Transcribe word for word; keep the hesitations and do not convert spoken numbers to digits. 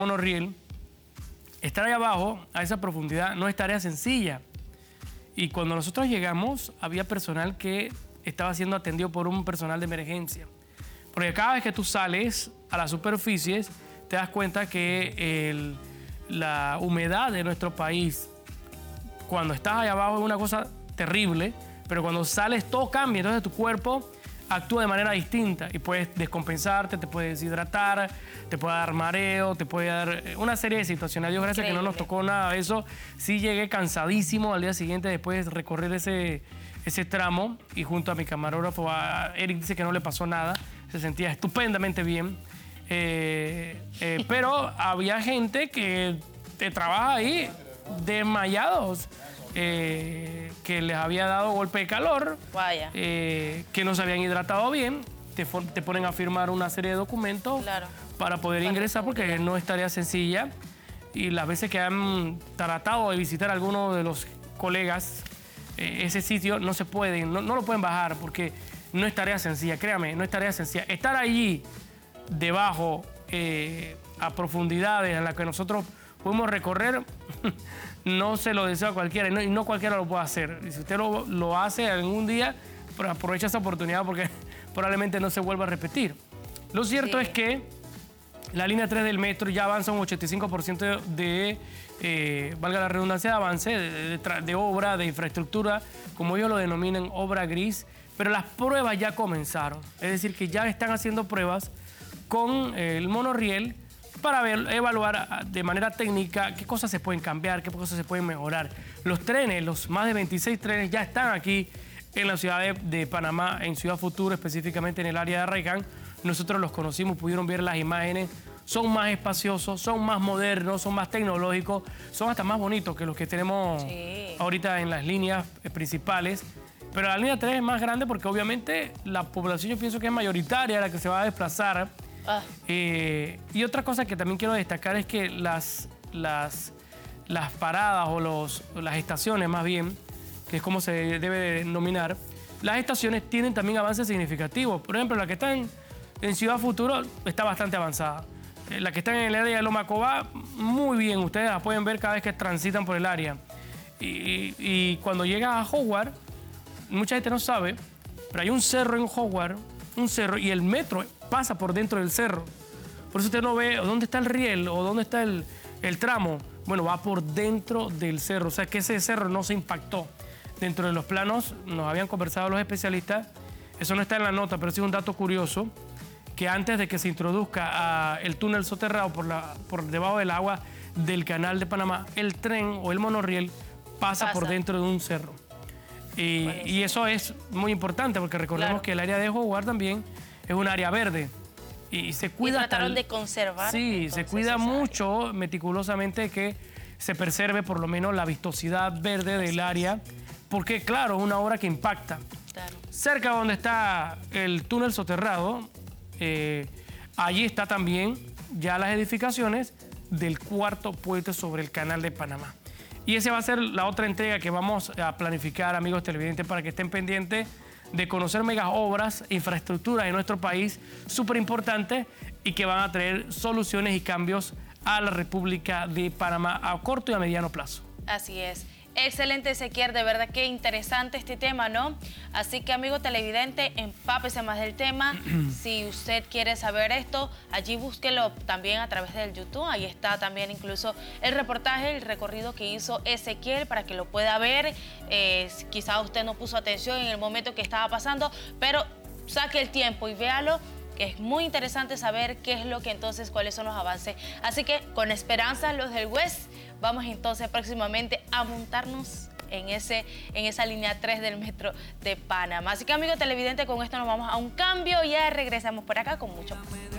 monorriel, estar ahí abajo, a esa profundidad, no es tarea sencilla. Y cuando nosotros llegamos, había personal que estaba siendo atendido por un personal de emergencia. Porque cada vez que tú sales a las superficies, te das cuenta que el, la humedad de nuestro país, cuando estás ahí abajo, es una cosa terrible, pero cuando sales todo cambia, entonces tu cuerpo actúa de manera distinta y puedes descompensarte, te puedes deshidratar, te puede dar mareo, te puede dar una serie de situaciones. A Dios gracias que no nos tocó nada de eso. Sí llegué cansadísimo al día siguiente después de recorrer ese, ese tramo y junto a mi camarógrafo, a Eric, dice que no le pasó nada, se sentía estupendamente bien. Eh, eh, pero había gente que te trabaja ahí desmayados. Eh, que les había dado golpe de calor, eh, que no se habían hidratado bien, te, te ponen a firmar una serie de documentos claro. para poder para ingresar porque no es tarea sencilla. Y las veces que han tratado de visitar a alguno de los colegas eh, ese sitio, no se pueden, no, no lo pueden bajar porque no es tarea sencilla, créame, no es tarea sencilla. Estar allí debajo eh, a profundidades en las que nosotros podemos recorrer, no se lo deseo a cualquiera y no, y no cualquiera lo puede hacer. Y si usted lo, lo hace algún día, pues aprovecha esa oportunidad porque probablemente no se vuelva a repetir. Lo cierto sí. es que la línea tres del metro ya avanza un ochenta y cinco por ciento de, de eh, valga la redundancia, de avance, de, de, de obra, de infraestructura, como ellos lo denominan, obra gris, pero las pruebas ya comenzaron. Es decir, que ya están haciendo pruebas con eh, el monorriel para ver, evaluar de manera técnica qué cosas se pueden cambiar, qué cosas se pueden mejorar. Los trenes, los más de veintiséis trenes ya están aquí en la ciudad de, de Panamá, en Ciudad Futuro, específicamente en el área de Arraiján. Nosotros los conocimos, pudieron ver las imágenes. Son más espaciosos, son más modernos, son más tecnológicos, son hasta más bonitos que los que tenemos sí. ahorita en las líneas principales. Pero la línea tres es más grande porque obviamente la población yo pienso que es mayoritaria la que se va a desplazar. Ah. Eh, y otra cosa que también quiero destacar es que las, las, las paradas o los, las estaciones más bien, que es como se debe denominar, las estaciones tienen también avances significativos. Por ejemplo, la que está en, en Ciudad Futuro está bastante avanzada. La que está en el área de Loma Cobá, muy bien, ustedes la pueden ver cada vez que transitan por el área. Y, y, y cuando llegas a Howard, mucha gente no sabe, pero hay un cerro en Howard, un cerro, y el metro pasa por dentro del cerro. Por eso usted no ve dónde está el riel o dónde está el, el tramo. Bueno, va por dentro del cerro. O sea, que ese cerro no se impactó. Dentro de los planos, nos habían conversado los especialistas. Eso no está en la nota, pero sí un dato curioso, que antes de que se introduzca a el túnel soterrado por, la, por debajo del agua del canal de Panamá, el tren o el monorriel pasa, pasa. por dentro de un cerro. Y, y eso es muy importante porque recordemos claro. que el área de Howard también es un área verde y se cuida. Y trataron de conservar. Sí, se cuida mucho área. meticulosamente que se preserve por lo menos la vistosidad verde del área, porque claro, es una obra que impacta. Claro. Cerca donde está el túnel soterrado, eh, allí está también ya las edificaciones del cuarto puente sobre el canal de Panamá. Y esa va a ser la otra entrega que vamos a planificar, amigos televidentes, para que estén pendientes de conocer megas obras, infraestructuras en nuestro país, súper importantes y que van a traer soluciones y cambios a la República de Panamá a corto y a mediano plazo. Así es. Excelente, Ezequiel, de verdad que interesante este tema, ¿no? Así que, amigo televidente, empápese más del tema. Si usted quiere saber esto, allí búsquelo también a través del YouTube. Ahí está también incluso el reportaje, el recorrido que hizo Ezequiel para que lo pueda ver. Eh, quizá usted no puso atención en el momento que estaba pasando, pero saque el tiempo y véalo. Es muy interesante saber qué es lo que entonces, cuáles son los avances. Así que con esperanza, los del West, vamos entonces próximamente a montarnos en, ese, en esa línea tres del metro de Panamá. Así que, amigo televidente, con esto nos vamos a un cambio y ya regresamos por acá con mucho más.